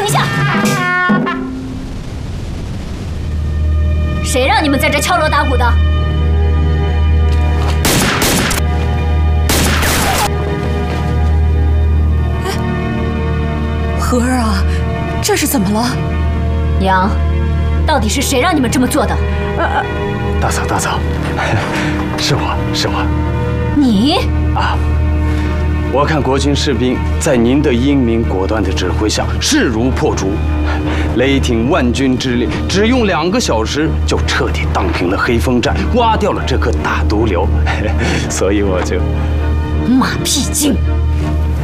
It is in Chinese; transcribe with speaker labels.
Speaker 1: 停下！谁让你们在这敲锣打鼓的？
Speaker 2: 荷儿啊，这是怎么了？
Speaker 1: 娘，到底是谁让你们这么做的？
Speaker 3: 大嫂，大嫂，是我。
Speaker 1: 你
Speaker 3: 啊！我看国军士兵在您的英明果断的指挥下，势如破竹，雷霆万钧之力，只用2个小时就彻底荡平了黑风寨，刮掉了这颗大毒瘤，所以我就
Speaker 1: 马屁精！